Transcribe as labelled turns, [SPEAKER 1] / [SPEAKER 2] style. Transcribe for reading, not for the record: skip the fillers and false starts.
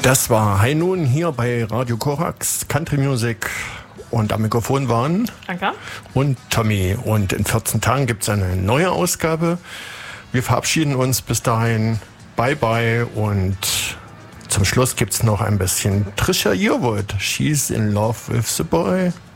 [SPEAKER 1] Das war High Noon hier bei Radio Korax, Country Music. Und am Mikrofon waren
[SPEAKER 2] Anka
[SPEAKER 1] und Tommy. Und in 14 Tagen gibt es eine neue Ausgabe. Wir verabschieden uns bis dahin. Bye bye. Und zum Schluss gibt es noch ein bisschen Trisha Yearwood. She's in love with the boy.